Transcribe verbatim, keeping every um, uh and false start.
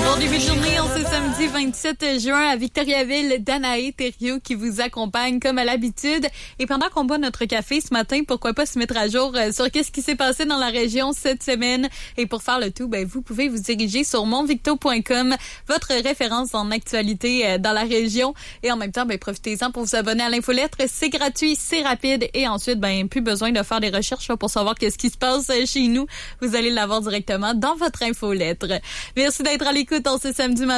Début de journée, on ce samedi vingt-sept juin à Victoriaville, Danae Thériault qui vous accompagne comme à l'habitude. Et pendant qu'on boit notre café ce matin, pourquoi pas se mettre à jour sur qu'est-ce qui s'est passé dans la région cette semaine. Et pour faire le tout, ben vous pouvez vous diriger sur monvicto point com, votre référence en actualité dans la région. Et en même temps, ben profitez-en pour vous abonner à l'infolettre. C'est gratuit, c'est rapide. Et ensuite, ben plus besoin de faire des recherches là, pour savoir qu'est-ce qui se passe chez nous. Vous allez l'avoir directement dans votre infolettre. Merci d'être à l'écoute. On se samedi matin.